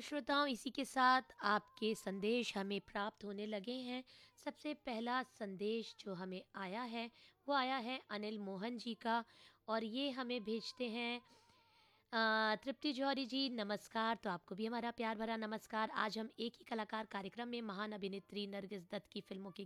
श्रोताओं, इसी के साथ आपके संदेश हमें प्राप्त होने लगे हैं। सबसे पहला संदेश जो हमें आया है वो आया है अनिल मोहन जी का, और ये हमें भेजते हैं तृप्ति जौहरी जी। नमस्कार। तो आपको भी हमारा प्यार भरा नमस्कार। आज हम एक ही कलाकार कार्यक्रम में महान अभिनेत्री नरगिस दत्त की फिल्मों के